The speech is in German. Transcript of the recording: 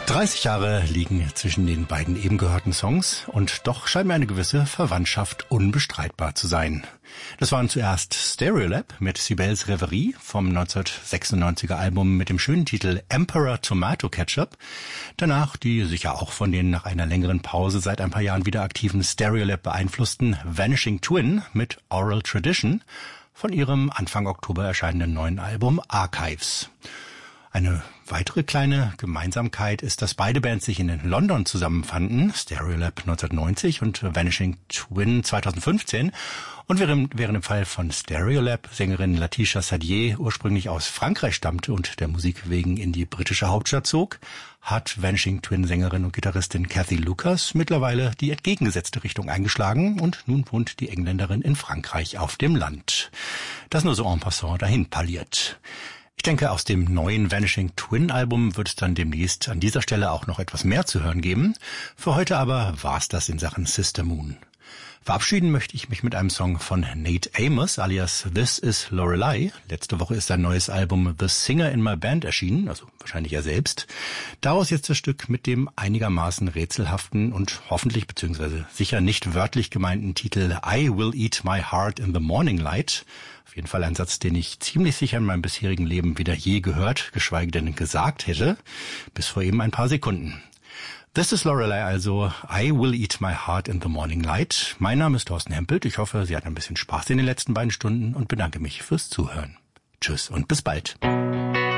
30 Jahre liegen zwischen den beiden eben gehörten Songs und doch scheint mir eine gewisse Verwandtschaft unbestreitbar zu sein. Das waren zuerst Stereolab mit Cybèle's Reverie vom 1996er Album mit dem schönen Titel Emperor Tomato Ketchup. Danach die sicher auch von den nach einer längeren Pause seit ein paar Jahren wieder aktiven Stereolab beeinflussten Vanishing Twin mit Oral Tradition von ihrem Anfang Oktober erscheinenden neuen Album Archives. Eine weitere kleine Gemeinsamkeit ist, dass beide Bands sich in London zusammenfanden, Stereolab 1990 und Vanishing Twin 2015. Und während im Fall von Stereolab Sängerin Latisha Sadier ursprünglich aus Frankreich stammte und der Musik wegen in die britische Hauptstadt zog, hat Vanishing Twin Sängerin und Gitarristin Cathy Lucas mittlerweile die entgegengesetzte Richtung eingeschlagen und nun wohnt die Engländerin in Frankreich auf dem Land. Das nur so en passant dahin parliert. Ich denke, aus dem neuen Vanishing Twin Album wird es dann demnächst an dieser Stelle auch noch etwas mehr zu hören geben. Für heute aber war's das in Sachen Sister Moon. Verabschieden möchte ich mich mit einem Song von Nate Amos alias This Is Lorelei. Letzte Woche ist sein neues Album The Singer in My Band erschienen, also wahrscheinlich er selbst. Daraus jetzt das Stück mit dem einigermaßen rätselhaften und hoffentlich bzw. sicher nicht wörtlich gemeinten Titel I Will Eat My Heart in the Morning Light. Auf jeden Fall ein Satz, den ich ziemlich sicher in meinem bisherigen Leben weder je gehört, geschweige denn gesagt hätte, bis vor eben ein paar Sekunden. This is Lorelei also, I Will Eat My Heart in the Morning Light. Mein Name ist Thorsten Hempelt. Ich hoffe, Sie hatten ein bisschen Spaß in den letzten beiden Stunden und bedanke mich fürs Zuhören. Tschüss und bis bald.